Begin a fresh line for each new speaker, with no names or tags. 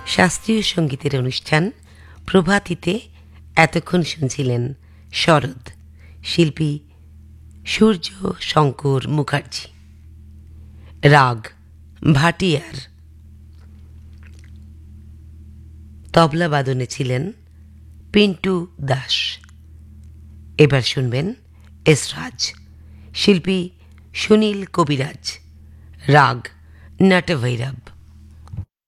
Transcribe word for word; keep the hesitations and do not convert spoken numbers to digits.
শাস্ত্রীয় সঙ্গীতের অনুষ্ঠান প্রভাতীতে এতক্ষণ শুনছিলেন শরৎ, শিল্পী সূর্য শঙ্কর মুখার্জি। রাগ ভাটিয়ার। তবলা বাদনে ছিলেন পিন্টু দাস। এবার শুনবেন এসরাজ, শিল্পী সুনীল কবিরাজ। রাগ নটভৈরব।